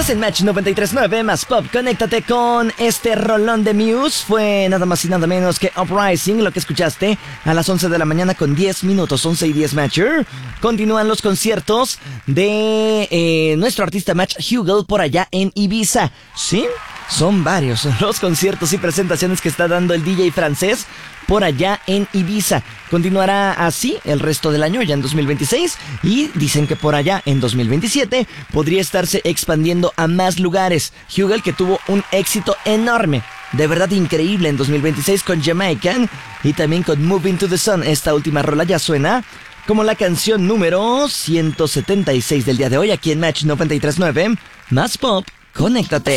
Estás en Match 93.9 más Pop. Conéctate con este rolón de Muse. Fue nada más y nada menos que Uprising, lo que escuchaste a las 11 de la mañana con 10 minutos, 11 y 10 Matcher. Continúan los conciertos de nuestro artista Match Hugel por allá en Ibiza. ¿Sí? Son varios los conciertos y presentaciones que está dando el DJ francés por allá en Ibiza. Continuará así el resto del año, ya en 2026, y dicen que por allá en 2027 podría estarse expandiendo a más lugares. Hugel, que tuvo un éxito enorme, de verdad increíble en 2026 con Jamaican y también con Moving to the Sun. Esta última rola ya suena como la canción número 176 del día de hoy aquí en Match 93.9 más Pop. Conéctate.